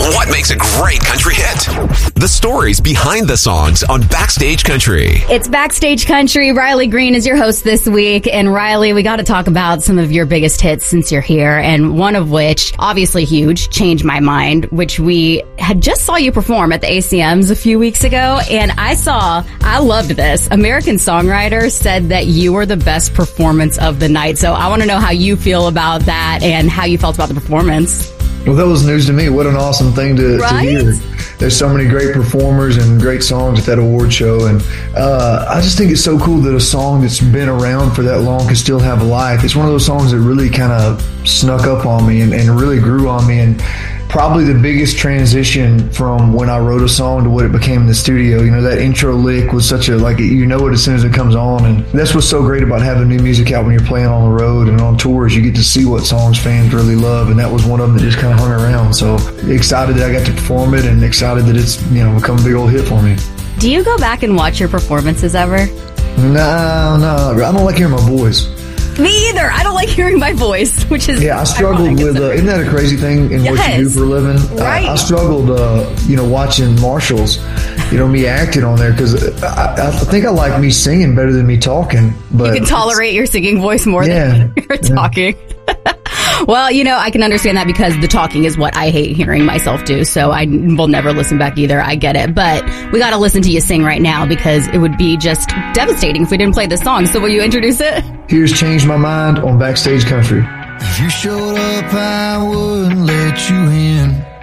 What makes a great country hit? The stories behind the songs on Backstage Country. It's Backstage Country. Riley Green is your host this week. And Riley, we got to talk about some of your biggest hits since you're here. And one of which, obviously huge, Changed My Mind, which we had just saw you perform at the ACMs a few weeks ago. And I loved this. American Songwriter said that you were the best performance of the night. So I want to know how you feel about that and how you felt about the performance. Well, that was news to me. What an awesome thing to hear. There's so many great performers and great songs at that award show. And I just think it's so cool that a song that's been around for that long can still have a life. It's one of those songs that really kind of snuck up on me and really grew on me. And probably the biggest transition from when I wrote a song to what it became in the studio. You know, that intro lick was such a, like, you know it as soon as it comes on. And that's what's so great about having new music out when you're playing on the road and on tours. You get to see what songs fans really love. And that was one of them that just kind of hung around. So excited that I got to perform it and excited that it's, become a big old hit for me. Do you go back and watch your performances ever? No. I don't like hearing my voice. Me either. I don't like hearing my voice, which is I struggled with. Isn't that a crazy thing in what you do for a living? Right. I struggled, watching Marshalls, me acting on there because I think I like me singing better than me talking. But you can tolerate your singing voice more than your talking. Well, I can understand that because the talking is what I hate hearing myself do. So I will never listen back either. I get it. But we got to listen to you sing right now because it would be just devastating if we didn't play this song. So will you introduce it? Here's Changed My Mind on Backstage Country. If you showed up, I wouldn't let you in.